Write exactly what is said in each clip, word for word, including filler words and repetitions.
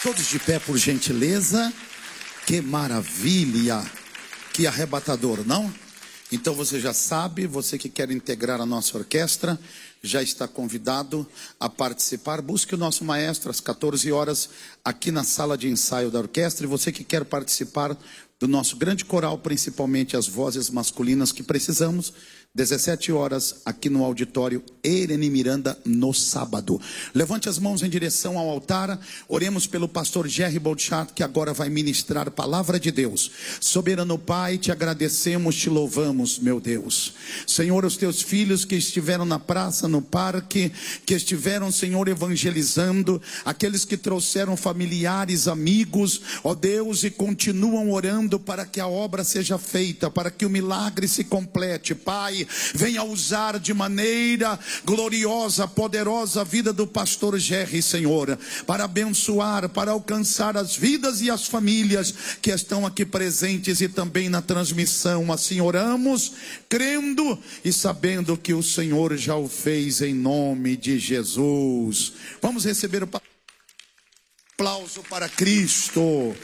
Todos de pé, por gentileza. Que maravilha, que arrebatador, não? Então você já sabe, você que quer integrar a nossa orquestra, já está convidado a participar. Busque o nosso maestro às quatorze horas aqui na sala de ensaio da orquestra. E você que quer participar do nosso grande coral, principalmente as vozes masculinas que precisamos, dezessete horas aqui no auditório Irene Miranda no sábado. Levante as mãos em direção ao altar. Oremos pelo pastor Jerry Boldchat, que agora vai ministrar a palavra de Deus. Soberano Pai, te agradecemos, te louvamos, meu Deus. Senhor, os teus filhos que estiveram na praça, no parque, que estiveram, Senhor, evangelizando, aqueles que trouxeram familiares, amigos, ó Deus, e continuam orando para que a obra seja feita, para que o milagre se complete. Pai, venha usar de maneira gloriosa, poderosa a vida do pastor Jerry, Senhor, para abençoar, para alcançar as vidas e as famílias que estão aqui presentes e também na transmissão. Assim oramos, crendo e sabendo que o Senhor já o fez em nome de Jesus. Vamos receber o aplauso para Cristo.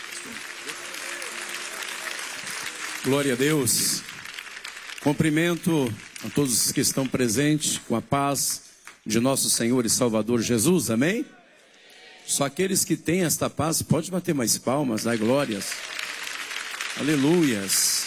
Glória a Deus. Cumprimento a todos que estão presentes com a paz de nosso Senhor e Salvador Jesus, amém? Só aqueles que têm esta paz, pode bater mais palmas, dai glórias, aleluias.